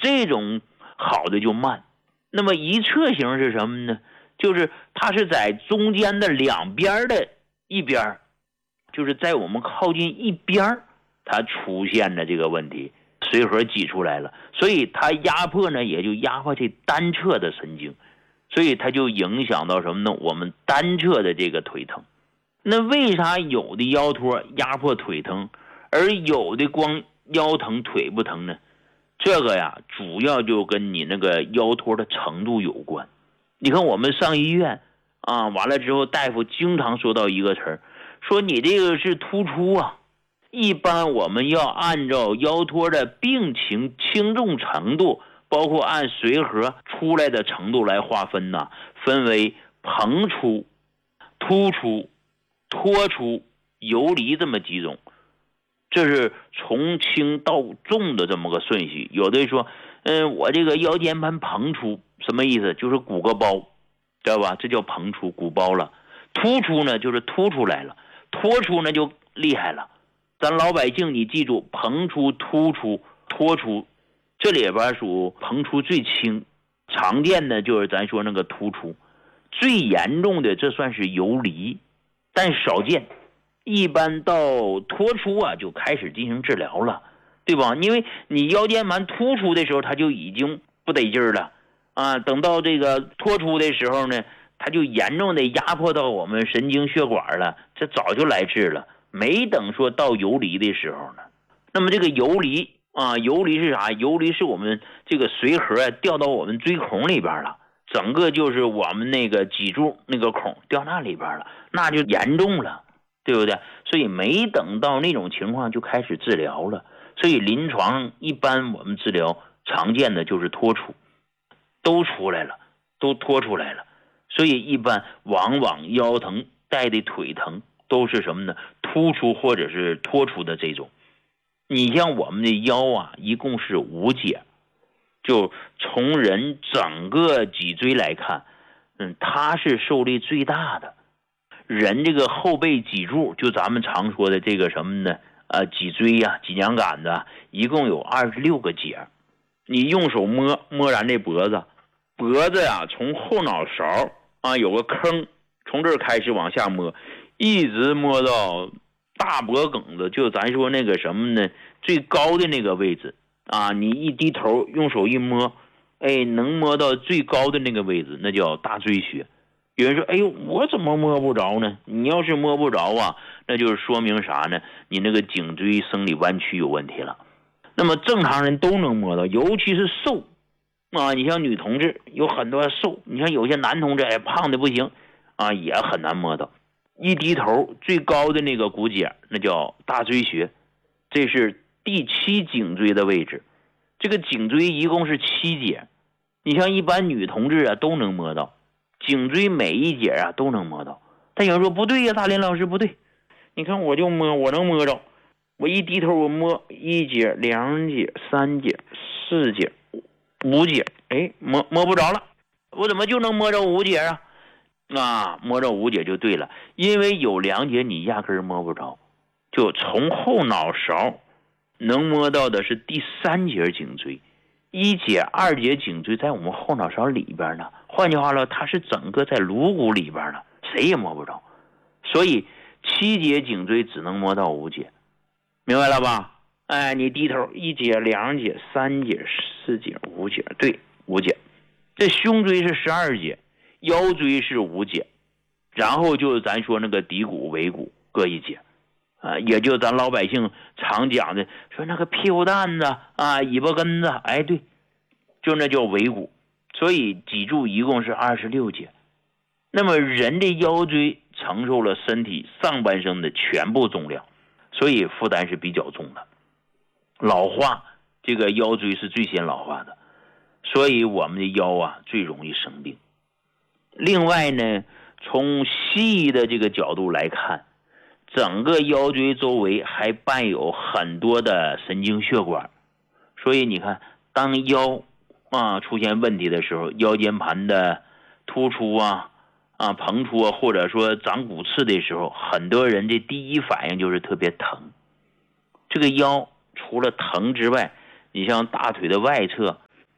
这种好的就慢。那么一侧型是什么呢？就是它是在中间的两边的一边，就是在我们靠近一边它出现了这个问题，髓核挤出来了，所以它压迫呢也就压迫这单侧的神经，所以它就影响到什么呢？我们单侧的这个腿疼。那为啥有的腰托压迫腿疼，而有的光腰疼腿不疼呢？这个呀主要就跟你那个腰托的程度有关。你看我们上医院啊，完了之后大夫经常说到一个词儿，说你这个是突出啊。一般我们要按照腰托的病情轻重程度，包括按髓核出来的程度来划分呢，分为膨出、突出、脱出、游离这么几种，这是从轻到重的这么个顺序。有的说我这个腰间盘膨出什么意思？就是鼓个包，知道吧？这叫膨出，鼓包了。突出呢就是突出来了，脱出呢就厉害了。咱老百姓你记住，膨出、突出、脱出，这里边属膨出最轻，常见的就是咱说那个突出，最严重的这算是游离，但少见。一般到脱出啊就开始进行治疗了，对吧？因为你腰间盘突出的时候它就已经不得劲儿了啊，等到这个脱出的时候呢，它就严重的压迫到我们神经血管了，这早就来治了，没等说到游离的时候呢。那么这个游离啊，游离是啥？游离是我们这个髓核掉到我们椎孔里边了，整个就是我们那个脊柱那个孔掉那里边了，那就严重了，对不对？所以没等到那种情况就开始治疗了。所以临床一般我们治疗常见的就是脱出，都出来了，都脱出来了。所以一般往往腰疼带的腿疼都是什么呢？突出或者是脱出的这种。你像我们的腰啊，一共是5节，就从人整个脊椎来看，它是受力最大的。人这个后背脊柱，就咱们常说的这个什么呢？脊椎呀、脊梁杆子，一共有26个节。你用手摸咱这脖子，脖子呀，从后脑勺啊有个坑，从这儿开始往下摸，一直摸到大脖梗子，就咱说那个什么呢，最高的那个位置啊，你一低头用手一摸，能摸到最高的那个位置，那叫大椎穴。有人说哎呦，我怎么摸不着呢？你要是摸不着啊，那就是说明啥呢？你那个颈椎生理弯曲有问题了。那么正常人都能摸到，尤其是瘦啊，你像女同志有很多瘦，你像有些男同志胖的不行啊，也很难摸到。一低头最高的那个骨节，那叫大椎穴，这是第7颈椎的位置。这个颈椎一共是7节，你像一般女同志啊都能摸到，颈椎每一节啊都能摸到。但有人说不对呀，大林老师不对，你看我就摸，我能摸着，我一低头我摸1节、2节、3节、4节、5节，摸不着了，我怎么就能摸着5节啊？摸着5节就对了，因为有2节你压根摸不着，就从后脑勺能摸到的是第3节颈椎，1节、2节颈椎在我们后脑勺里边呢。换句话说，它是整个在颅骨里边呢，谁也摸不着。所以7节颈椎只能摸到5节，明白了吧？你低头1节、2节、3节、4节、5节，对，5节。这胸椎是12节，腰椎是5节，然后就是咱说那个骶骨、尾骨各1节。也就咱老百姓常讲的说那个屁股蛋子啊、尾巴根子，对，就那叫尾骨。所以脊柱一共是26节。那么人的腰椎承受了身体上半身的全部重量，所以负担是比较重的。老化，这个腰椎是最先老化的，所以我们的腰啊最容易生病。另外呢，从西医的这个角度来看，整个腰椎周围还伴有很多的神经血管，所以你看，当腰出现问题的时候，腰间盘的突出膨出或者说长骨刺的时候，很多人的第一反应就是特别疼。这个腰除了疼之外，你像大腿的外侧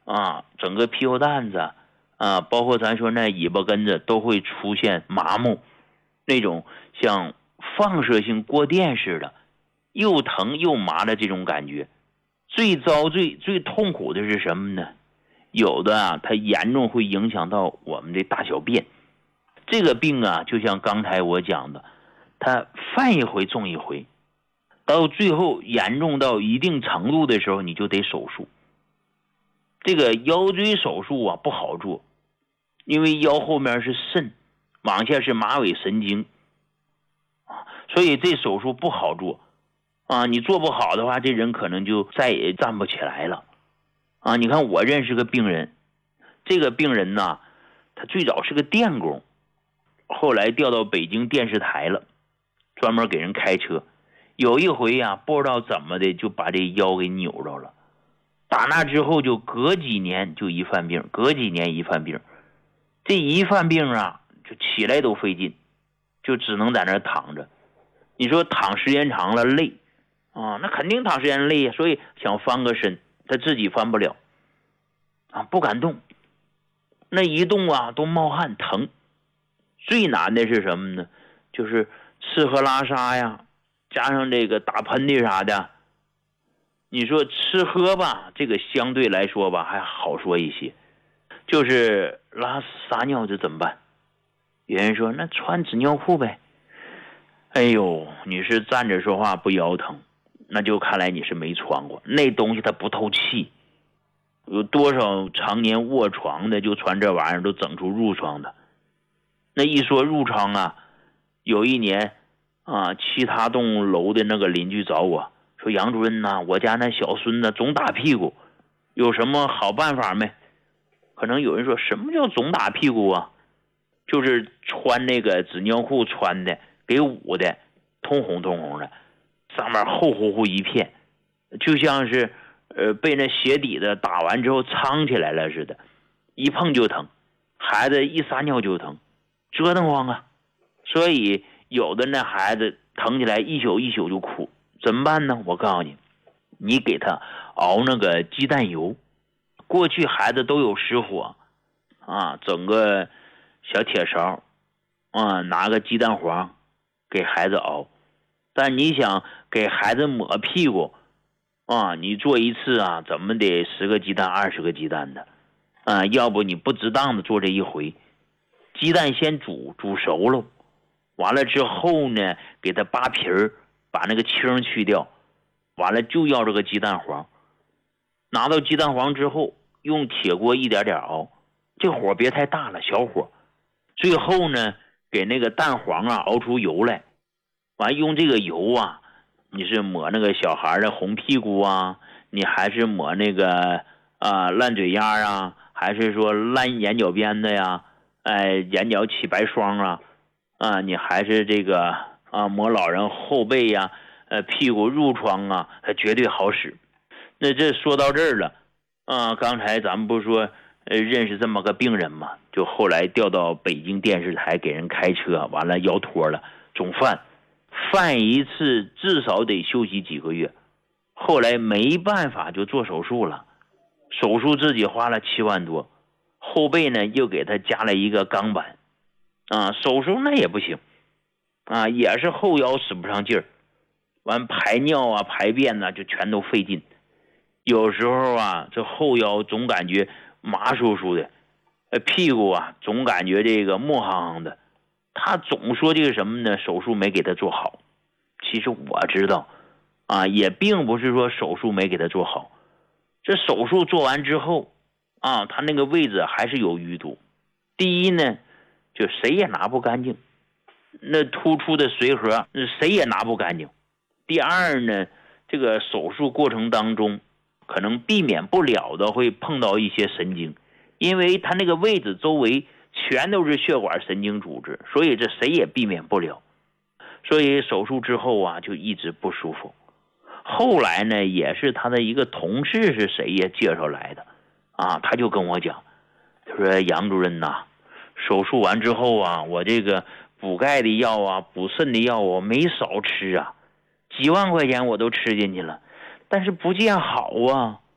整个屁股蛋子包括咱说那尾巴根子都会出现麻木，那种像放射性过电似的，又疼又麻的这种感觉。最遭罪最痛苦的是什么呢？有的它严重会影响到我们的大小便。这个病就像刚才我讲的，它犯一回中一回，到最后严重到一定程度的时候，你就得手术。这个腰椎手术不好做，因为腰后面是肾，往下是马尾神经所以这手术不好做你做不好的话，这人可能就再也站不起来了你看我认识个病人，这个病人呢，他最早是个电工，后来调到北京电视台了，专门给人开车。有一回不知道怎么的就把这腰给扭着了，打那之后就隔几年就一犯病，隔几年一犯病。这一犯病就起来都费劲，就只能在那躺着。你说躺时间长了累那肯定躺时间累呀，所以想翻个身，他自己翻不了不敢动，那一动都冒汗疼。最难的是什么呢？就是吃喝拉撒呀，加上这个打喷嚏啥的。你说吃喝吧，这个相对来说吧还好说一些，就是拉撒尿这怎么办？有人说那穿纸尿裤呗。哎呦，你是站着说话不腰疼，那就看来你是没穿过，那东西它不透气。有多少常年卧床的就穿这玩意儿都整出褥疮的。那一说褥疮有一年其他栋楼的那个邻居找我说，杨主任我家那小孙子总打屁股，有什么好办法没？可能有人说，什么叫总打屁股就是穿那个纸尿裤穿的给捂的通红通红的，上面厚乎乎一片，就像是被那鞋底子打完之后苍起来了似的，一碰就疼，孩子一撒尿就疼，折腾慌所以有的那孩子疼起来一宿一宿就哭，怎么办呢？我告诉你，你给他熬那个鸡蛋油。过去孩子都有实火整个小铁勺拿个鸡蛋黄给孩子熬。但你想给孩子抹屁股你做一次怎么得10个鸡蛋20个鸡蛋的要不你不值当的做这一回。鸡蛋先煮熟了，完了之后呢给它扒皮儿，把那个青去掉，完了就要这个鸡蛋黄。拿到鸡蛋黄之后，用铁锅一点点熬，这火别太大了，小火。最后呢给那个蛋黄熬出油来，完用这个油你是抹那个小孩的红屁股你还是抹那个烂嘴丫还是说烂眼角边的眼角起白霜你还是这个抹老人后背屁股褥疮它绝对好使。那这说到这儿了刚才咱们不是说认识这么个病人嘛，就后来调到北京电视台给人开车，完了腰脱了，总犯一次至少得休息几个月，后来没办法就做手术了，手术自己花了7万多，后背呢又给他加了一个钢板手术那也不行也是后腰使不上劲儿，完排尿排便就全都费劲。有时候这后腰总感觉麻酥酥的，屁股总感觉这个木夯夯的。他总说这个什么呢？手术没给他做好。其实我知道也并不是说手术没给他做好，这手术做完之后他那个位置还是有淤堵。第一呢，就谁也拿不干净，那突出的髓核谁也拿不干净。第二呢，这个手术过程当中可能避免不了的会碰到一些神经，因为他那个位置周围全都是血管神经组织，所以这谁也避免不了。所以手术之后就一直不舒服。后来呢，也是他的一个同事是谁也介绍来的他就跟我讲，他说杨主任手术完之后我这个补钙的药补肾的药我没少吃几万块钱我都吃进去了，但是不见好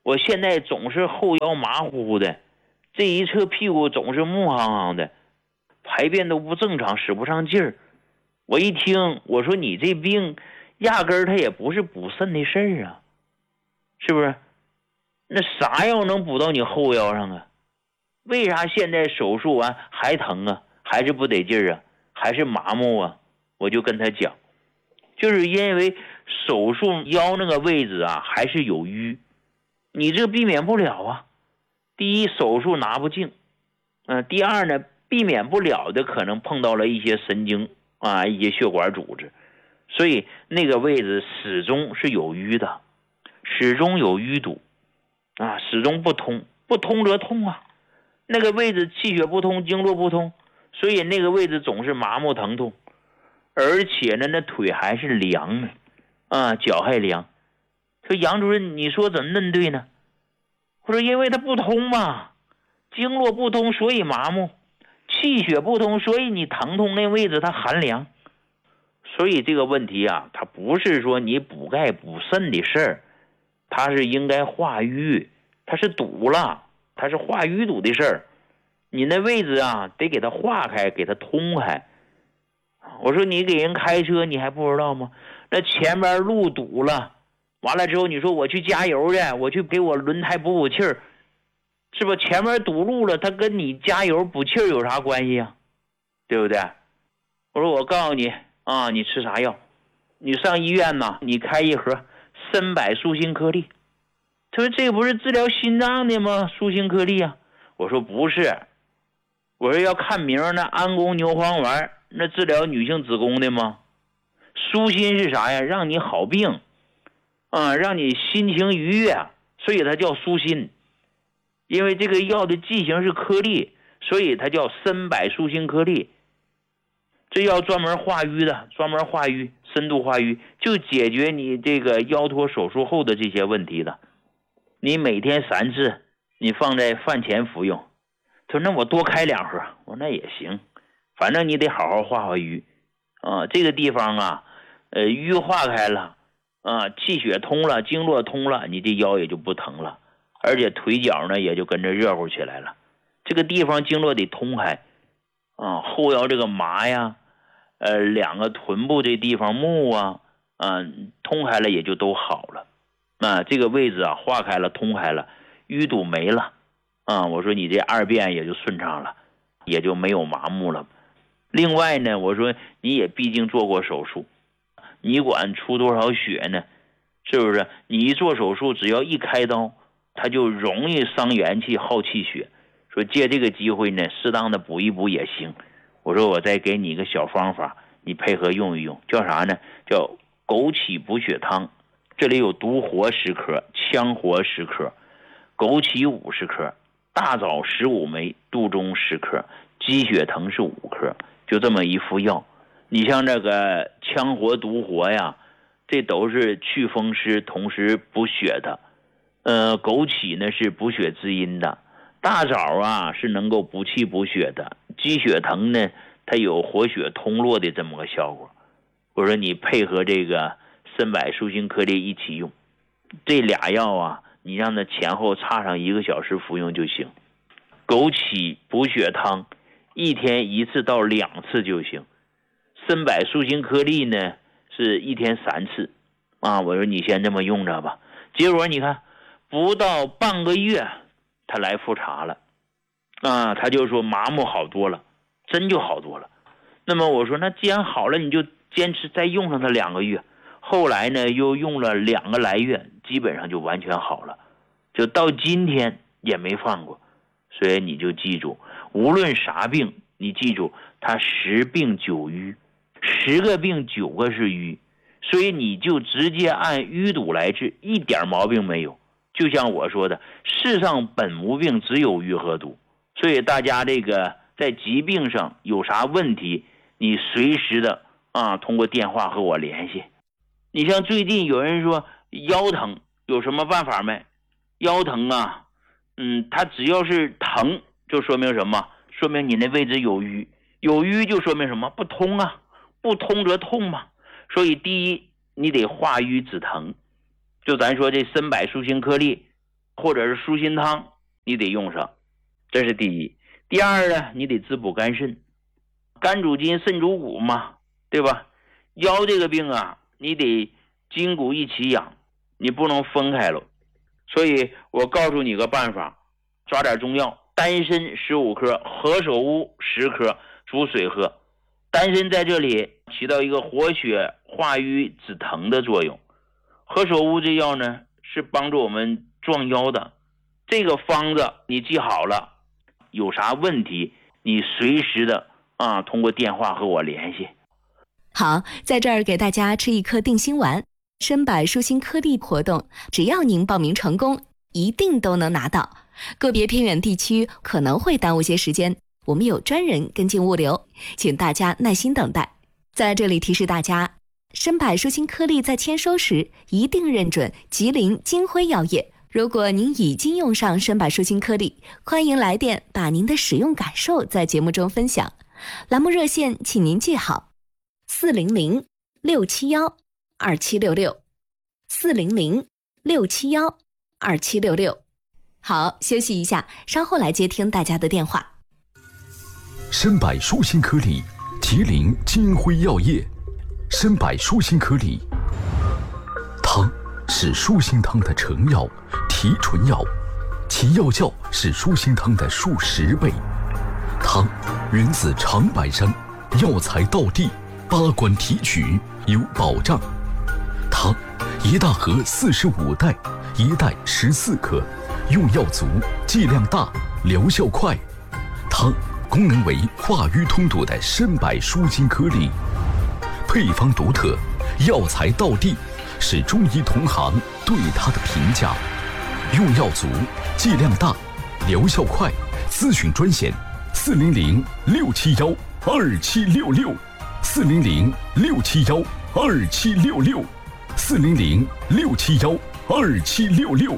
我现在总是后腰麻乎乎的，这一侧屁股总是木夯夯的，排便都不正常，使不上劲儿。我一听，我说你这病压根儿它也不是补肾的事儿啊，是不是？那啥药能补到你后腰上啊？为啥现在手术完还疼啊？还是不得劲儿啊？还是麻木啊？我就跟他讲，就是因为手术腰那个位置啊还是有瘀，你这避免不了啊。第一，手术拿不净，第二呢，避免不了的可能碰到了一些神经啊，一些血管组织，所以那个位置始终是有瘀的，始终有淤堵啊，始终不通，不通则痛啊。那个位置气血不通，经络不通，所以那个位置总是麻木疼痛，而且呢，那腿还是凉的啊，脚还凉。说杨主任，你说怎么嫩对呢？我说因为它不通嘛，经络不通，所以麻木；气血不通，所以你疼痛那位置它寒凉。所以这个问题啊，它不是说你补钙补肾的事儿，它是应该化瘀，它是堵了，它是化淤堵的事儿。你那位置啊，得给它化开，给它通开。我说你给人开车，你还不知道吗？那前边路堵了，完了之后你说我去加油去，我去给我轮胎补气儿，是不？前面堵路了，它跟你加油补气儿有啥关系啊？对不对？我说我告诉你啊，你吃啥药？你上医院呢，你开一盒参柏舒心颗粒。他说这不是治疗心脏的吗？舒心颗粒啊。我说不是，我说要看名那安宫牛黄丸那治疗女性子宫的吗？舒心是啥呀？让你好病啊，让你心情愉悦，所以它叫舒心。因为这个药的剂型是颗粒，所以它叫参柏舒心颗粒。这药专门化瘀的，专门化瘀，深度化瘀，就解决你这个腰托手术后的这些问题的。你每天3次，你放在饭前服用。他说那我多开2盒，我说那也行，反正你得好好化化瘀啊。这个地方啊，瘀化开了啊，气血通了，经络通了，你这腰也就不疼了，而且腿脚呢也就跟着热乎起来了。这个地方经络得通开啊，后腰这个麻呀，2个臀部这地方木啊，通开了也就都好了啊。这个位置啊化开了，通开了，淤堵没了啊。我说你这2便也就顺畅了，也就没有麻木了。另外呢，我说你也毕竟做过手术，你管出多少血呢？是不是？你一做手术，只要一开刀，它就容易伤元气、耗气血。说借这个机会呢，适当的补一补也行。我说我再给你一个小方法，你配合用一用，叫啥呢？叫枸杞补血汤。这里有独活10克，羌活10克，枸杞50克，大枣15枚，杜仲10克，鸡血藤是5克，就这么一副药。你像这个羌活、独活呀，这都是祛风湿，同时补血的。枸杞呢是补血滋阴的，大枣啊是能够补气补血的，鸡血藤呢它有活血通络的这么个效果。我说你配合这个参柏舒心颗粒一起用，这俩药啊，你让它前后差上1个小时服用就行。枸杞补血汤1天1次到2次就行，参柏舒心颗粒呢是1天3次啊。我说你先这么用着吧。结果你看不到半个月他来复查了啊，他就说麻木好多了，真就好多了。那么我说那既然好了，你就坚持再用上它2个月。后来呢又用了2个来月，基本上就完全好了，就到今天也没放过。所以你就记住，无论啥病，你记住它10病9瘀，10个病9个是瘀，所以你就直接按淤堵来治，一点毛病没有。就像我说的，世上本无病，只有瘀和堵。所以大家这个在疾病上有啥问题，你随时的通过电话和我联系。你像最近有人说腰疼，有什么办法没？腰疼啊，它只要是疼，就说明什么？说明你那位置有瘀，有瘀就说明什么？不通啊，不通则痛嘛。所以第一，你得化瘀止疼。就咱说这参柏舒心颗粒或者是舒心汤，你得用上，这是第一。第二呢，你得滋补肝肾，肝主筋，肾主骨嘛，对吧？腰这个病啊，你得筋骨一起养，你不能分开了。所以我告诉你个办法，抓点中药，丹参15克，何首乌10克，煮水喝。丹参在这里起到一个活血化瘀止疼的作用，何首乌这药呢是帮助我们壮腰的。这个方子你记好了，有啥问题你随时的通过电话和我联系。 好，在这儿给大家吃一颗定心丸，参柏舒心颗粒活动，只要您报名成功，一定都能拿到。个别偏远地区可能会耽误些时间，我们有专人跟进物流，请大家耐心等待。在这里提示大家，参柏舒心颗粒在签收时一定认准吉林金辉药业。如果您已经用上参柏舒心颗粒，欢迎来电把您的使用感受在节目中分享。栏目热线请您记好：400-671-2766，400-671-2766。好，休息一下，稍后来接听大家的电话。 参柏舒心颗粒，吉林金辉药业。参柏舒心颗粒，汤是舒心汤的成药、提纯药，其药效是舒心汤的数10倍。汤源自长白山，药材到地，8关提取，有保障。汤一大盒45袋，一袋14克，用药足，剂量大，疗效快。汤功能为化瘀通堵的参柏舒心颗粒，配方独特，药材到地，是中医同行对它的评价。用药足，剂量大，疗效快。咨询专线400-671-2766 400-671-2766 400-671-2766。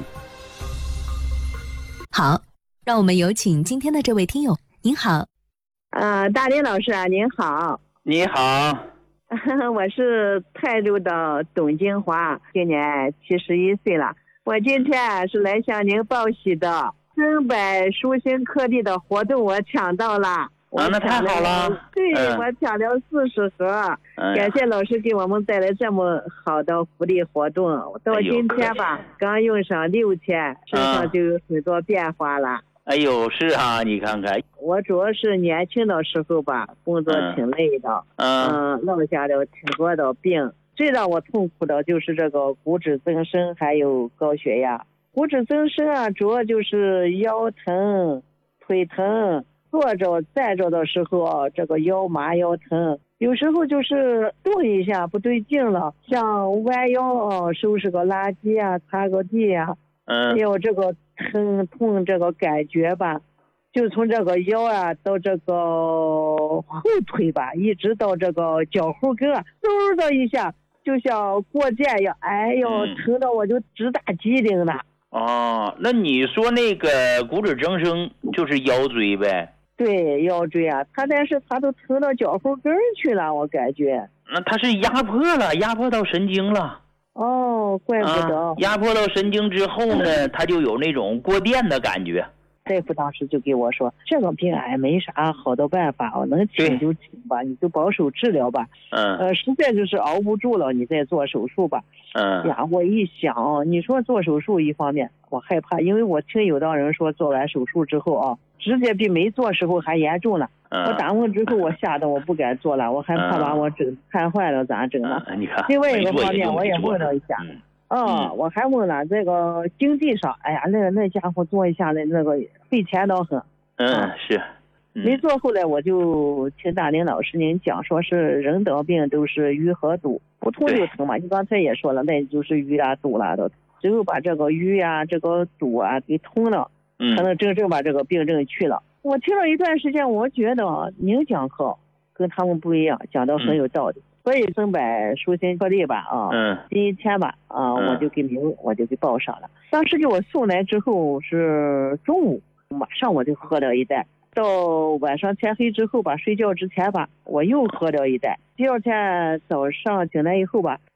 好，让我们有请今天的这位听友。您好， 大林老师啊，您好。 你好。 我是泰州的董金华，今年71岁了。我今天是来向您报喜的，参柏舒心颗粒的活动我抢到了。 那太好了。 对，我抢了40盒。感谢老师给我们带来这么好的福利活动。到今天吧，刚用上6天，身上就有很多变化了。 哎呦，是啊，你看看， 我主要是年轻的时候吧，工作挺累的，落下了挺多的病。最让我痛苦的就是这个骨质增生还有高血压。骨质增生啊，主要就是腰疼、腿疼，坐着站着的时候啊，这个腰麻腰疼，有时候就是动一下不对劲了，像弯腰啊，收拾个垃圾啊，擦个地啊，有这个痛这个感觉吧，就从这个腰啊到这个后腿吧，一直到这个脚后跟啊，嗖的一下就像过肩一样，哎呦，疼的我就直打机灵了。 那你说那个骨质增生就是腰椎呗？ 对，腰椎啊，但是它都疼到脚后跟去了，我感觉。 那它是压迫了，压迫到神经了。 怪不得。 压迫到神经之后呢，它就有那种过电的感觉。 大夫当时就给我说，这个病没啥好的办法，我能请就请吧，你就保守治疗吧。实在就是熬不住了，你再做手术吧。我一想，你说做手术，一方面我害怕，因为我听有的人说做完手术之后啊，直接比没做时候还严重了。我打完之后我吓得我不敢做了，我害怕把我整瘫痪了咋整啊？ 你看， 另外一个方面我也问了一下。我还问了这个经济上，哎呀，那家伙做一下那个费钱的很。 是。 没做，后来我就听大林老师您讲，说是人得病都是瘀和堵，不痛就疼嘛。你刚才也说了，那就是瘀啊堵了的，只有把这个瘀啊这个堵啊给通了，才能真正把这个病症去了。我听了一段时间，我觉得您讲课跟他们不一样，讲的很有道理。所以参柏舒心颗粒吧，第一天吧，我就给报上了。当时给我送来之后是中午，马上我就喝了一袋。到晚上天黑之后吧，睡觉之前吧，我又喝了一袋。第二天早上醒来以后吧，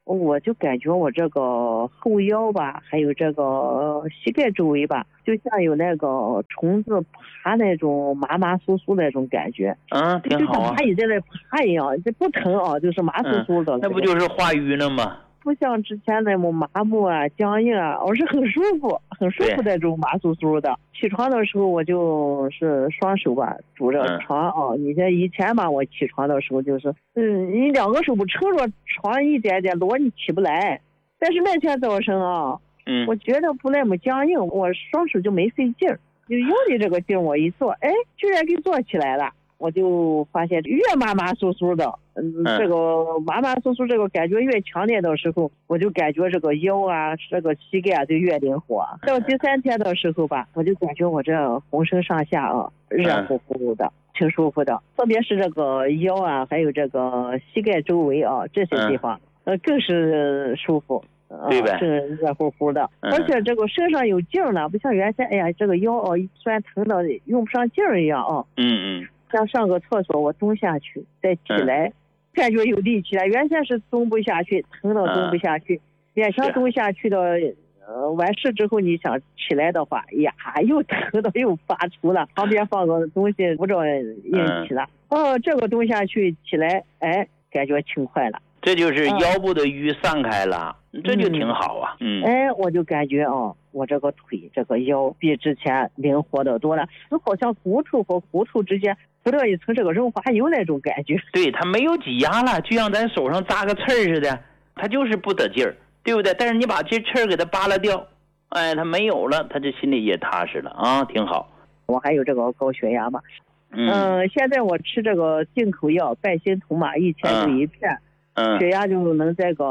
我就感觉我这个后腰吧，还有这个膝盖周围吧，就像有那个虫子爬那种麻麻酥酥那种感觉。 挺好啊， 就像蚂蚁在那爬一样，这不疼啊，就是麻酥酥的。 那不就是化瘀了吗？ 不像之前那么麻木啊、僵硬啊，我是很舒服那种麻酥酥的。起床的时候我就是双手吧拄着床啊，你像以前吧，我起床的时候就是你2个手不撑着床一点点落你起不来。但是那天早上啊，我觉得不那么僵硬，我双手就没费劲儿，就用力这个劲我一做，居然给做起来了。我就发现越麻麻酥酥的，这个麻麻酥酥这个感觉越强烈的时候，我就感觉这个腰啊，这个膝盖啊就越灵活。到第3天的时候吧，我就感觉我这浑身上下啊热乎乎的，挺舒服的。特别是这个腰啊，还有这个膝盖周围啊这些地方，更是舒服。 对呗， 是热乎乎的，而且这个身上有劲儿了，不像原先，哎呀，这个腰一酸疼的用不上劲儿一样啊。像上个厕所，我蹲下去再起来，感觉有力气了。原先是蹲不下去，疼到蹲不下去，勉强蹲下去的。完事之后，你想起来的话，呀，又疼到又发出了，旁边放个东西不着硬起了。这个蹲下去起来，感觉轻快了。 这就是腰部的瘀散开了，这就挺好啊。 我就感觉我这个腿这个腰比之前灵活的多了，就好像骨头和骨头之间涂了一层这个润滑油那种感觉。 对，它没有挤压了，就像咱手上扎个刺儿似的，它就是不得劲儿，对不对？但是你把这刺儿给它扒拉掉，它没有了，它这心里也踏实了啊，挺好。 我还有这个高血压嘛，现在我吃这个进口药拜心通嘛，1000就1片。血压就能在个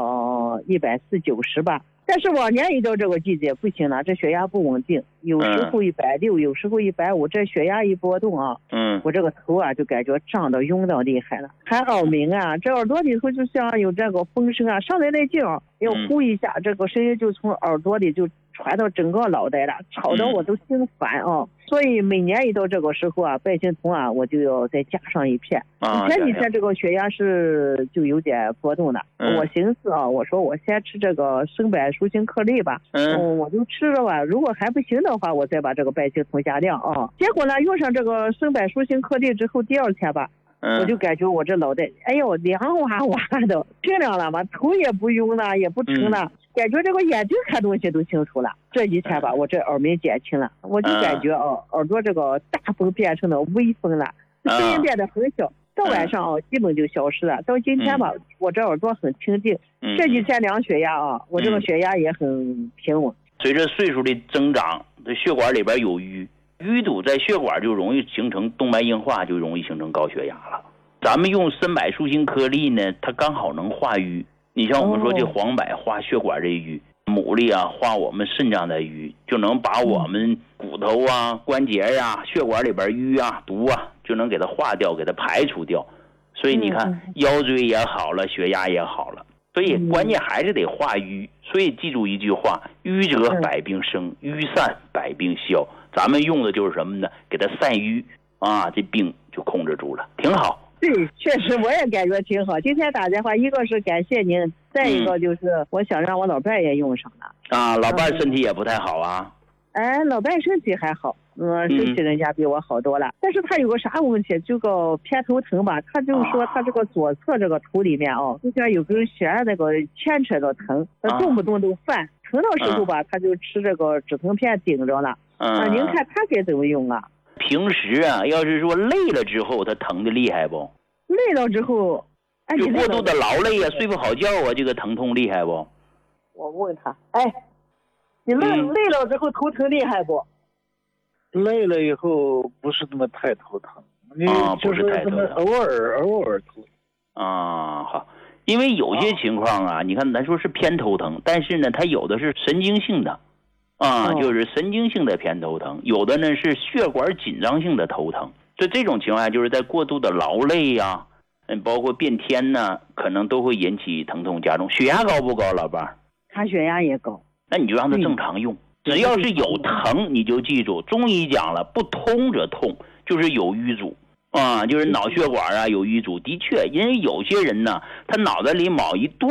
140-190吧，但是往年一到这个季节不行了，这血压不稳定，有时候160，有时候150，这血压一波动啊，我这个头啊就感觉胀得晕得厉害了，还耳鸣啊，这耳朵里头就像有这个风声啊，上来那劲儿要呼一下，这个声音就从耳朵里就传到整个脑袋了，吵得我都心烦啊。所以每年一到这个时候啊，拜心通啊，我就要再加上1片。前几天这个血压是就有点波动了，我寻思啊，我说我先吃这个生柏舒心颗粒吧，我就吃了吧，如果还不行的话，我再把这个拜心通加量啊。结果呢，用上这个生柏舒心颗粒之后，第2天吧，我就感觉我这脑袋，凉哇哇的，清凉了嘛，头也不晕了，也不沉了。感觉这个眼睛看东西都清楚了，这一天吧，我这耳鸣减轻了，我就感觉耳朵这个大风变成了微风了，声音变得很小，到晚上基本就消失了。到今天吧，我这耳朵很清静。这几天量血压我这个血压也很平稳。 随着岁数的增长，这血管里边有瘀堵在血管就容易形成动脉硬化，就容易形成高血压了。咱们用参柏舒心颗粒呢，它刚好能化瘀。你像我们说这黄柏化血管这瘀，牡蛎啊化我们肾脏的瘀，就能把我们骨头啊、关节啊、血管里边瘀啊、毒啊，就能给它化掉，给它排除掉。所以你看，腰椎也好了，血压也好了。所以关键还是得化瘀。所以记住一句话：瘀则百病生，瘀散百病消。咱们用的就是什么呢？给它散瘀啊，这病就控制住了，挺好。 对，确实我也感觉挺好。今天打电话，一个是感谢您，再一个就是我想让我老伴也用上了。 老伴身体也不太好啊。 老伴身体还好，身体人家比我好多了。但是他有个啥问题，就个偏头疼吧。他就说他这个左侧这个头里面就像有根弦那个牵扯着疼，动不动都犯。疼的时候吧，他就吃这个止疼片顶着了。您看他该怎么用啊？ 平时要是说累了之后，他疼的厉害不？ 累了之后， 就过度的劳累睡不好觉这个疼痛厉害不？ 我问他，你累了之后头疼厉害不？ 累了以后不是那么太头疼， 不是太头疼， 偶尔头。 好，因为有些情况你看咱说是偏头疼，但是呢，它有的是神经性的。就是神经性的偏头疼，有的呢是血管紧张性的头疼。这种情况下，就是在过度的劳累呀，包括变天呢，可能都会引起疼痛加重。血压高不高，老伴？ 他血压也高。 那你就让他正常用，只要是有疼，你就记住，中医讲了，不通则痛，就是有瘀阻就是脑血管有瘀阻。的确，因为有些人呢，他脑袋里某一段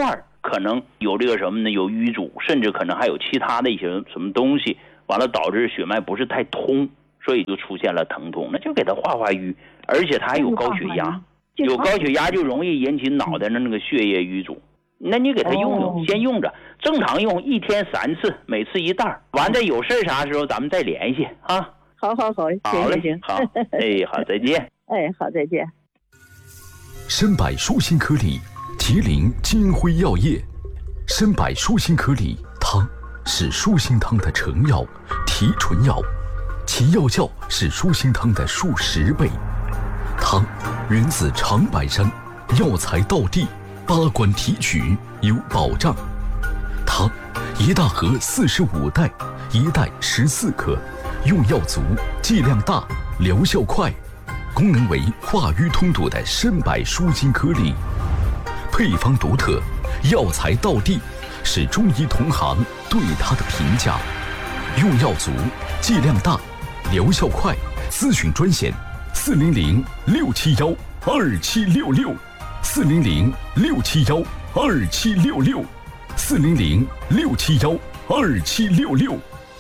可能有这个什么呢？有瘀阻，甚至可能还有其他的一些什么东西，完了导致血脉不是太通，所以就出现了疼痛。那就给他化瘀，而且他还有高血压，有高血压就容易引起脑袋的那个血液瘀阻。那你给他用，先用着，正常用，1天3次，每次1袋，完了有事啥时候咱们再联系啊。 好，行， 好，哎，好，再见。 哎，好，再见。 参柏舒心颗粒，提灵金辉药业。参柏舒心颗粒汤是舒心汤的成药、提纯药，其药效是舒心汤的数10倍。汤源自长白山，药材到地，8关提取，有保障。汤1大盒45袋，1袋14克，用药足，剂量大，疗效快。功能为化瘀通堵的参柏舒心颗粒，配方独特，药材到地，是中医同行对它的评价。用药足，剂量大，疗效快。咨询专线400-671-2766，400-671-2766，400-671-2766。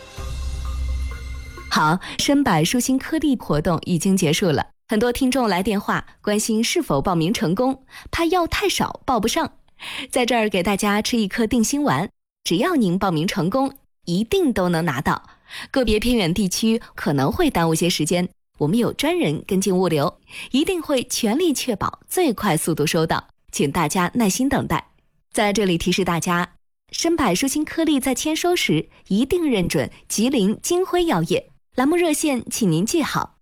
好，参柏舒心颗粒活动已经结束了，很多听众来电话关心是否报名成功，怕药太少报不上。在这儿给大家吃一颗定心丸，只要您报名成功，一定都能拿到。个别偏远地区可能会耽误些时间，我们有专人跟进物流，一定会全力确保最快速度收到，请大家耐心等待。在这里提示大家，参柏舒心颗粒在签收时一定认准吉林金辉药业。栏目热线请您记好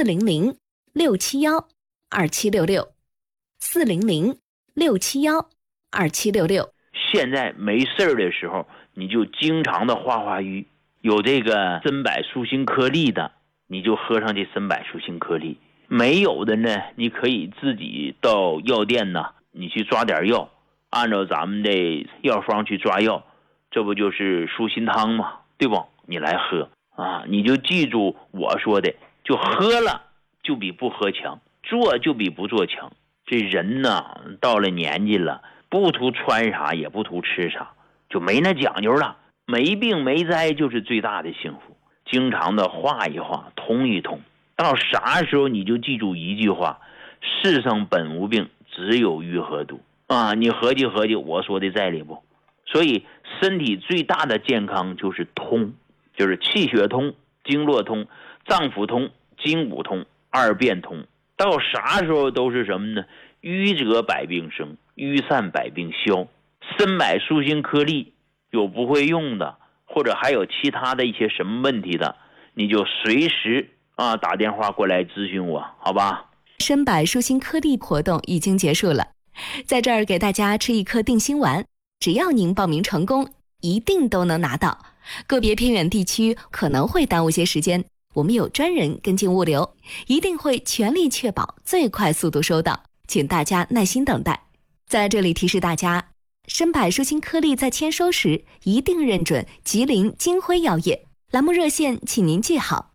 ：400-671-2766，400-671-2766。 现在没事的时候，你就经常的化瘀，有这个参柏舒心颗粒的，你就喝上这参柏舒心颗粒。没有的呢，你可以自己到药店呢，你去抓点药，按照咱们的药方去抓药，这不就是舒心汤吗？对不？你来喝啊，你就记住我说的，就喝了就比不喝强，做就比不做强。这人呢，到了年纪了，不图穿啥也不图吃啥，就没那讲究了，没病没灾就是最大的幸福。经常的化一化，通一通，到啥时候你就记住一句话：世上本无病，只有愈合毒啊！你合计合计我说的在理不？所以身体最大的健康就是通，就是气血通、经络通、脏腑通、筋骨通，2便通。到啥时候都是什么呢？瘀者百病生，瘀散百病消。参柏舒心颗粒有不会用的，或者还有其他的一些什么问题的，你就随时打电话过来咨询我，好吧？ 参柏舒心颗粒活动已经结束了，在这儿给大家吃一颗定心丸，只要您报名成功，一定都能拿到。个别偏远地区可能会耽误些时间，我们有专人跟进物流，一定会全力确保最快速度收到，请大家耐心等待。在这里提示大家，参柏舒心颗粒在签收时一定认准吉林金辉药业。栏目热线请您记好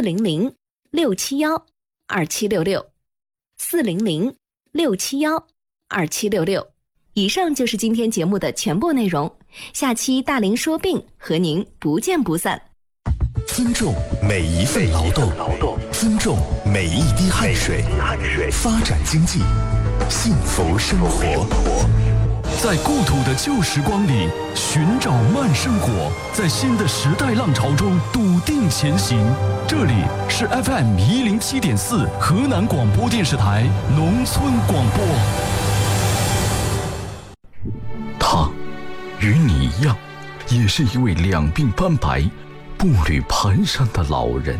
：400-671-2766，400-671-2766。以上就是今天节目的全部内容，下期大林说病和您不见不散。 尊重每一份劳动，尊重每一滴汗水，发展经济，幸福生活。 在故土的旧时光里寻找慢生活，在新的时代浪潮中笃定前行。这里是 FM107.4 河南广播电视台农村广播。他与你一样，也是一位两鬓斑白、步履蹒跚的老人。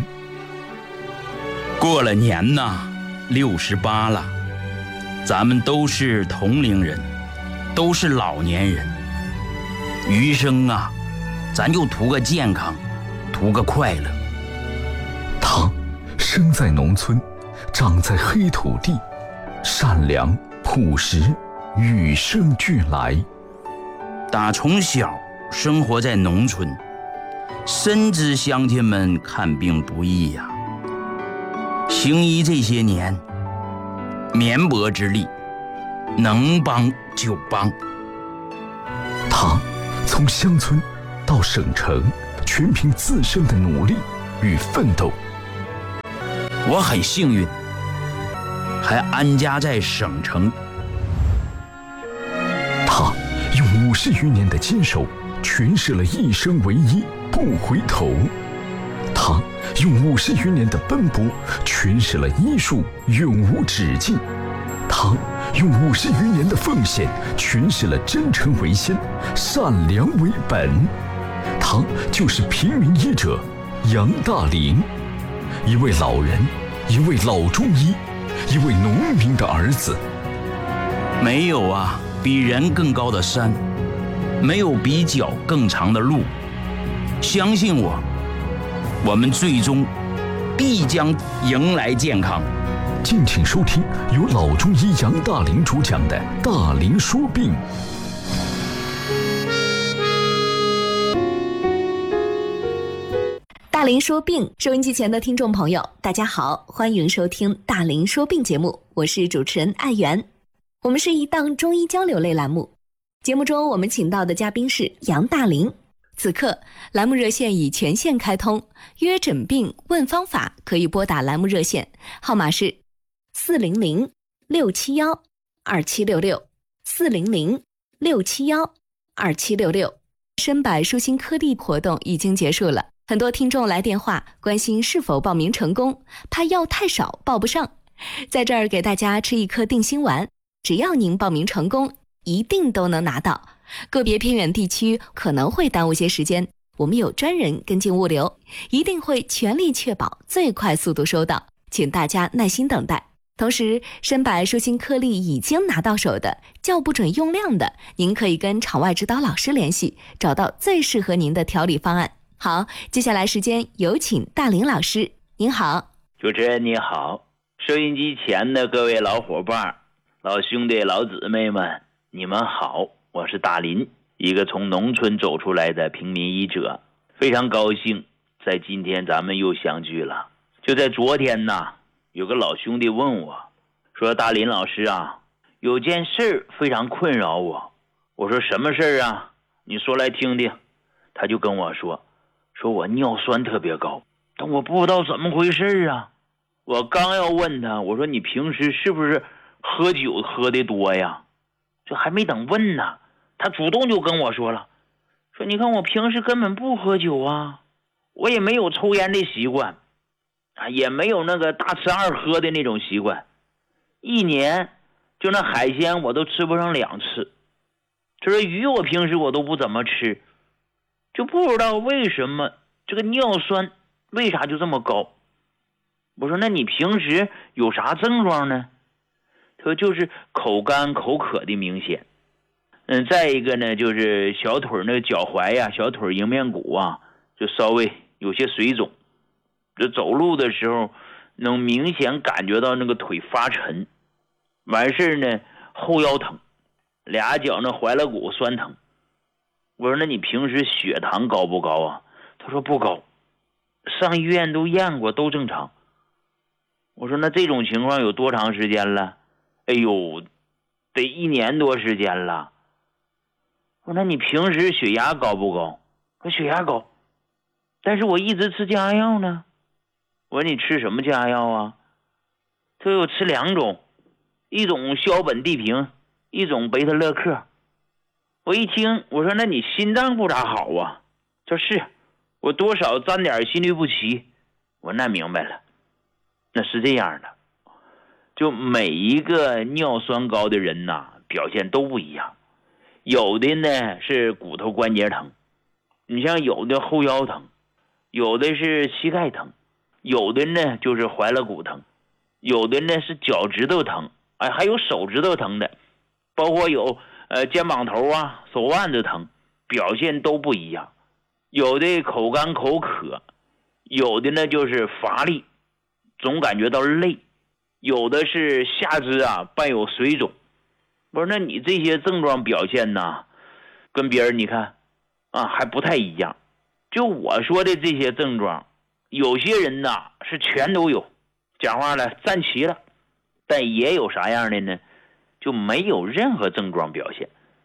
过了年呐，68了，咱们都是同龄人，都是老年人。余生啊，咱就图个健康，图个快乐。 他生在农村，长在黑土地，善良朴实，与生俱来。 打从小生活在农村，深知乡亲们看病不易呀。行医这些年，绵薄之力，能帮就帮。 他从乡村到省城，全凭自身的努力与奋斗。 我很幸运，还安家在省城。 他用50余年的坚守，诠释了一生唯一，不回头。他用50余年的奔波，诠释了艺术永无止境。他用50余年的奉献，诠释了真诚为先，善良为本。他就是平民医者杨大林，一位老人，一位老中医，一位农民的儿子。 没有啊，比人更高的山，没有比脚更长的路。相信我，我们最终必将迎来健康。 敬请收听由老中医杨大林主讲的《大林说病》。 大林说病，收音机前的听众朋友，大家好，欢迎收听大林说病节目，我是主持人艾媛。我们是一档中医交流类栏目，节目中我们请到的嘉宾是杨大林。此刻栏目热线已全线开通，约诊病问方法可以拨打栏目热线，号码是400-671-2766 400-671-2766。深百舒心颗粒活动已经结束了，很多听众来电话关心是否报名成功，怕药太少报不上。在这儿给大家吃一颗定心丸，只要您报名成功，一定都能拿到。个别偏远地区可能会耽误些时间，我们有专人跟进物流，一定会全力确保最快速度收到，请大家耐心等待。同时，深百舒心颗粒已经拿到手的，叫不准用量的，您可以跟场外指导老师联系，找到最适合您的调理方案。好，接下来时间有请大林老师。您好。 主持人你好，收音机前的各位老伙伴、老兄弟、老姊妹们，你们好，我是大林，一个从农村走出来的平民医者，非常高兴在今天咱们又相聚了。就在昨天呢，有个老兄弟问我说，大林老师啊，有件事非常困扰我。我说什么事啊？你说来听听。他就跟我说我尿酸特别高，但我不知道怎么回事啊。我刚要问他，我说你平时是不是喝酒喝的多呀？这还没等问呢，他主动就跟我说了，说你看我平时根本不喝酒啊，我也没有抽烟的习惯啊，也没有那个大吃二喝的那种习惯，一年就那海鲜我都吃不上2次。他说鱼我平时我都不怎么吃，就不知道为什么这个尿酸为啥就这么高。我说那你平时有啥症状呢？他说就是口干口渴的明显。再一个呢，就是小腿那个脚踝呀、小腿迎面骨啊，就稍微有些水肿。这走路的时候能明显感觉到那个腿发沉。完事呢，后腰疼，俩脚那踝肋骨酸疼。我说那你平时血糖高不高啊？他说不高，上医院都验过，都正常。我说那这种情况有多长时间了？哎呦，得1年多时间了。我说那你平时血压高不高？我说血压高，但是我一直吃降压药呢。我说你吃什么降压药啊？他说我吃2种，一种硝苯地平，一种贝塔乐克。我一听，我说那你心脏不咋好啊？他说是，我多少沾点心律不齐。我说那明白了，那是这样的，就每一个尿酸高的人呐，表现都不一样。有的呢是骨头关节疼，你像有的后腰疼，有的是膝盖疼，有的呢就是踝肋骨疼，有的呢是脚趾头疼，还有手指头疼的，包括有肩膀头啊、手腕子疼，表现都不一样。有的口干口渴，有的呢就是乏力，总感觉到累，有的是下肢啊伴有水肿。我说那你这些症状表现呢，跟别人你看啊还不太一样。就我说的这些症状，有些人呢是全都有，讲话了站齐了，但也有啥样的呢，就没有任何症状表现。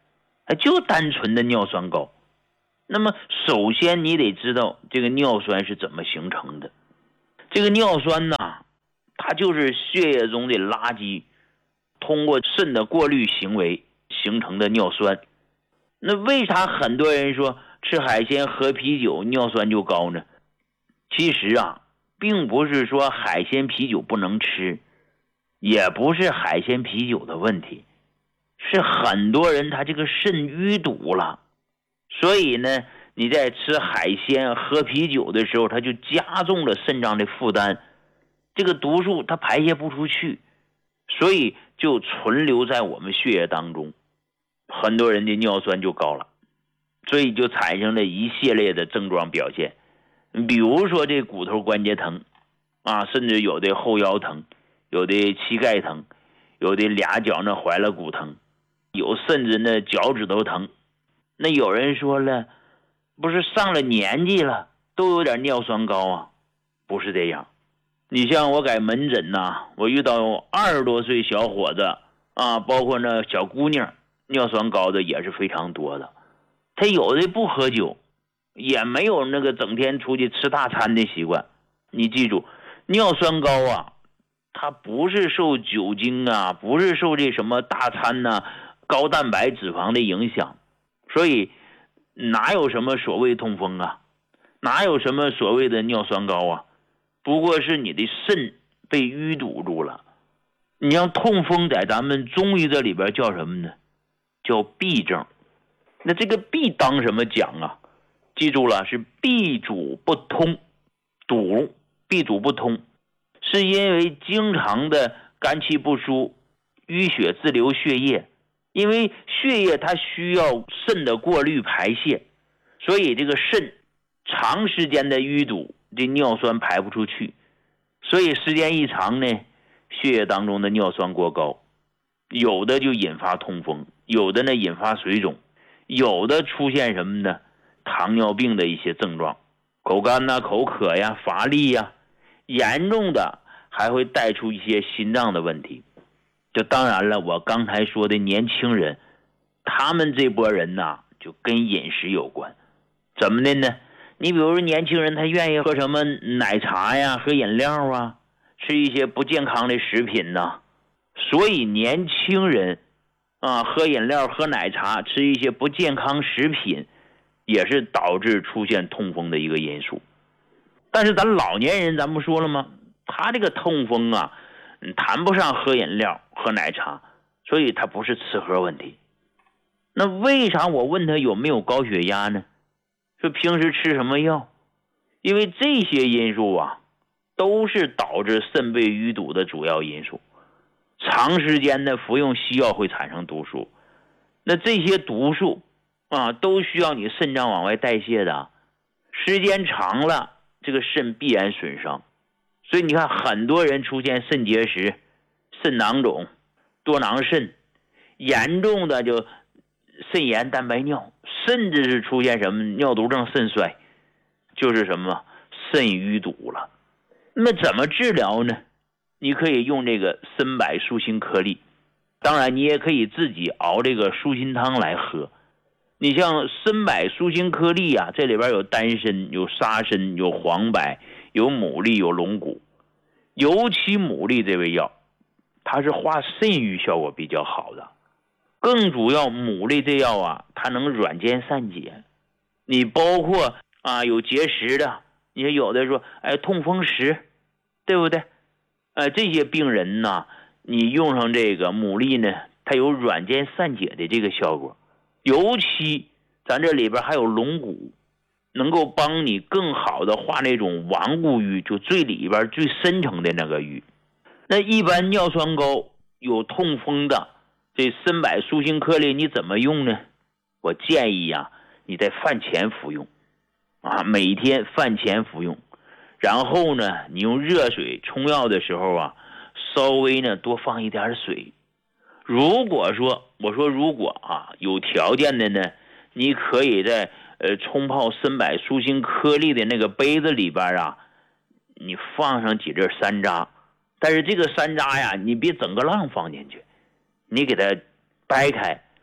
就单纯的尿酸高。那么首先你得知道这个尿酸是怎么形成的。这个尿酸呢，它就是血液中的垃圾通过肾的过滤行为形成的尿酸。那为啥很多人说吃海鲜喝啤酒尿酸就高呢？其实并不是说海鲜啤酒不能吃，也不是海鲜啤酒的问题，是很多人他这个肾淤堵了，所以呢你在吃海鲜喝啤酒的时候，它就加重了肾脏的负担，这个毒素它排泄不出去，所以就存留在我们血液当中，很多人的尿酸就高了，所以就产生了一系列的症状表现。比如说这骨头关节疼甚至有的后腰疼，有的膝盖疼，有的俩脚那踝了骨疼，有甚至那脚趾头疼。那有人说了，不是上了年纪了都有点尿酸高不是这样。你像我在门诊我遇到20多岁小伙子包括那小姑娘，尿酸高的也是非常多的。他有的不喝酒，也没有那个整天出去吃大餐的习惯。你记住，尿酸高它不是受酒精不是受这什么大餐高蛋白脂肪的影响。所以哪有什么所谓痛风哪有什么所谓的尿酸高不过是你的肾被淤堵住了。你像痛风在咱们中医这里边叫什么呢？叫痹症。那这个痹当什么讲记住了，是闭阻不通，堵，闭阻不通，是因为经常的肝气不舒，淤血滞留血液。因为血液它需要肾的过滤排泄，所以这个肾长时间的淤堵，这尿酸排不出去，所以时间一长呢，血液当中的尿酸过高，有的就引发痛风，有的呢引发水肿，有的出现什么呢？糖尿病的一些症状，口干口渴乏力严重的还会带出一些心脏的问题。就当然了，我刚才说的年轻人，他们这波人就跟饮食有关。怎么的呢？你比如说年轻人他愿意喝什么奶茶喝饮料吃一些不健康的食品所以年轻人喝饮料喝奶茶吃一些不健康食品也是导致出现痛风的一个因素。但是咱老年人咱不说了吗？他这个痛风谈不上喝饮料喝奶茶，所以他不是吃喝问题。那为啥我问他有没有高血压呢？说平时吃什么药？因为这些因素都是导致肾被淤堵的主要因素。长时间的服用西药会产生毒素，那这些毒素都需要你肾脏往外代谢的，时间长了这个肾必然损伤。所以你看很多人出现肾结石、肾囊肿、多囊肾，严重的就肾炎、蛋白尿，甚至是出现什么尿毒症、肾衰，就是什么肾淤堵了。那么怎么治疗呢？你可以用这个参柏舒心颗粒，当然你也可以自己熬这个舒心汤来喝。你像参柏舒心颗粒这里边有丹参、有沙参、有黄柏、有牡蛎、有龙骨。尤其牡蛎这味药，它是化肾郁效果比较好的。更主要牡蛎这药它能软坚散结。你包括有结石的，你看有的说痛风石，对不对？这些病人你用上这个牡蛎呢，它有软坚散解的这个效果。尤其咱这里边还有龙骨，能够帮你更好的化那种顽固瘀，就最里边最深层的那个瘀。那一般尿酸高有痛风的，这参柏舒心颗粒你怎么用呢？我建议你在饭前服用每天饭前服用。然后呢你用热水冲药的时候稍微呢多放一点水。如果说有条件的呢，你可以在冲泡参柏舒心颗粒的那个杯子里边你放上几粒山楂，但是这个山楂你别整个浪放进去，你给它掰开，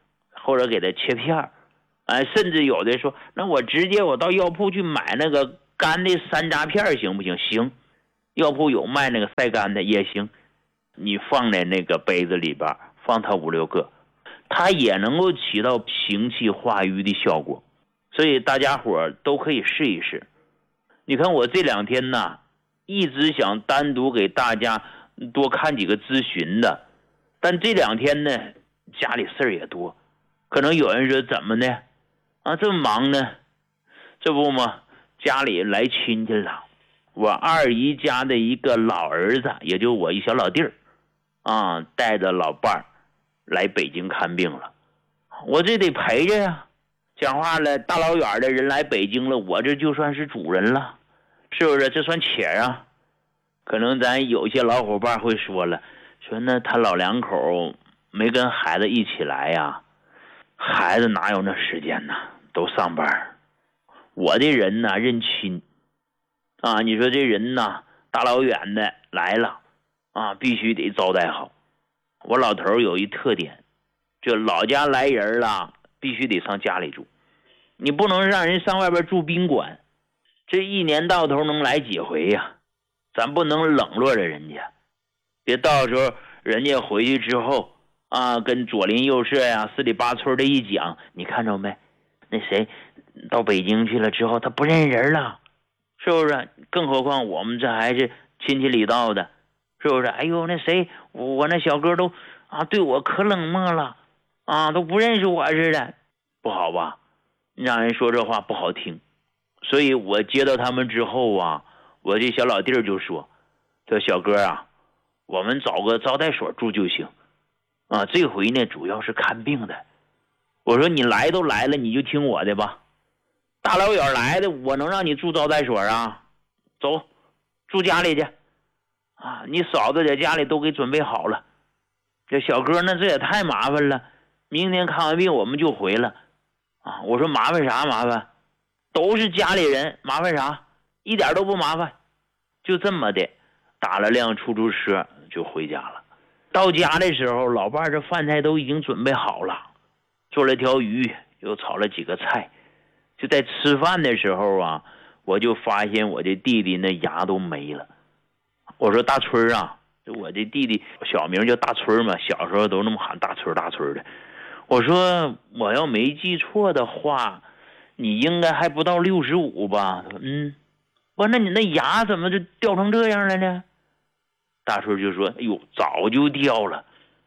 或者给他切片甚至有的说，那我直接我到药铺去买那个干的山楂片行不行？行，药铺有卖那个晒干的也行，你放在那个杯子里边，放它5、6个，它也能够起到行气化瘀的效果，所以大家伙都可以试一试。你看我这2天呢，一直想单独给大家多看几个咨询的，但这2天呢，家里事儿也多，可能有人说怎么呢？这么忙呢？这不嘛，家里来亲戚了，我二姨家的一个老儿子，也就我一小老弟儿带着老伴儿来北京看病了，我这得陪着呀。讲话了，大老远的人来北京了，我这就算是主人了，是不是？这算且啊。可能咱有些老伙伴会说了，说那他老两口没跟孩子一起来呀，孩子哪有那时间呢？都上班。我这人呢认亲你说这人呢大老远的来了必须得招待好。我老头有一特点，就老家来人了，必须得上家里住，你不能让人上外边住宾馆，这一年到头能来几回呀？咱不能冷落着人家，别到时候人家回去之后跟左邻右舍呀、四里八村的一讲，你看着没？那谁到北京去了之后，他不认人了，是不是？更何况我们这还是亲戚里道的，是不是？哎呦，那谁，我那小哥都对我可冷漠了都不认识我似的，不好吧？让人说这话不好听。所以我接到他们之后我这小老弟儿就说，这小哥我们找个招待所住就行这回呢主要是看病的。我说你来都来了，你就听我的吧，大老远来的，我能让你住招待所走，住家里去你嫂子在家里都给准备好了。这小哥呢，这也太麻烦了，明天看完病我们就回了我说麻烦啥麻烦，都是家里人，麻烦啥？一点都不麻烦。就这么的打了辆出租车就回家了。到家的时候，老伴这饭菜都已经准备好了，做了条鱼，又炒了几个菜。就在吃饭的时候我就发现我这弟弟那牙都没了。我说大春我这弟弟小名叫大春嘛，小时候都那么喊大春大春的。我说我要没记错的话，你应该还不到65吧？我说那你那牙怎么就掉成这样了呢？大春就说，哎呦，早就掉了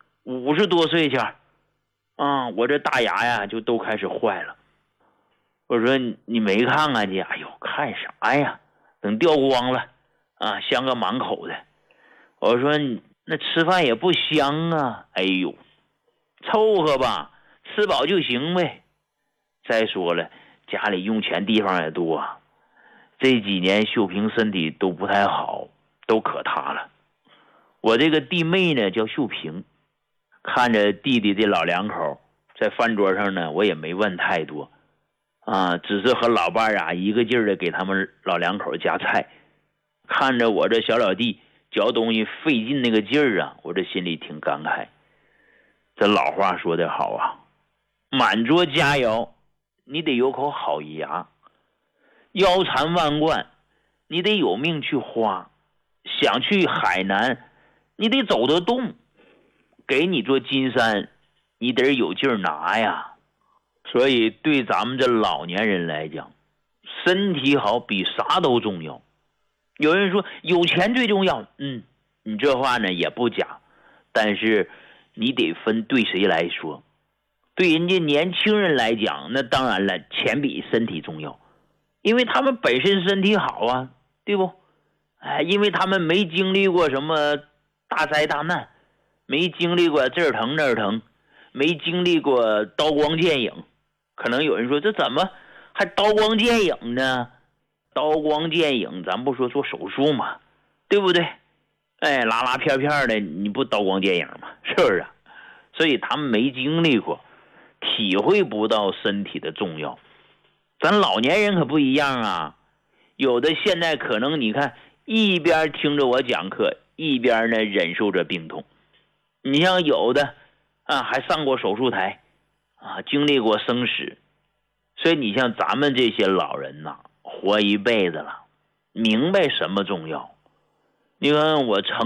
，50多岁前我这大牙呀就都开始坏了。我说你没看看去？哎呦，看啥呀？等掉光了香个满口的。我说那吃饭也不香哎呦，凑合吧，吃饱就行呗。再说了，家里用钱地方也多这几年秀萍身体都不太好，都可塌了。我这个弟妹呢叫秀萍，看着弟弟这老两口在饭桌上呢，我也没问太多只是和老伴一个劲儿的给他们老两口夹菜。看着我这小老弟嚼东西费劲那个劲儿我这心里挺感慨。这老话说得好满桌佳肴你得有口好牙，腰缠万贯你得有命去花，想去海南你得走得动，给你座金山你得有劲儿拿呀。所以对咱们这老年人来讲，身体好比啥都重要。有人说有钱最重要，你这话呢也不假，但是你得分对谁来说。对人家年轻人来讲，那当然了，钱比身体重要，因为他们本身身体好对不？因为他们没经历过什么大灾大难，没经历过这儿疼那儿疼，没经历过刀光剑影。可能有人说这怎么还刀光剑影呢？刀光剑影咱不说做手术嘛，对不对？拉拉片片的，你不刀光剑影吗？是不是所以他们没经历过，体会不到身体的重要。咱老年人可不一样有的现在可能你看一边听着我讲课，一边呢忍受着病痛。你像有的还上过手术台啊，经历过生死，所以你像咱们这些老人呐，活一辈子了，明白什么重要。你看我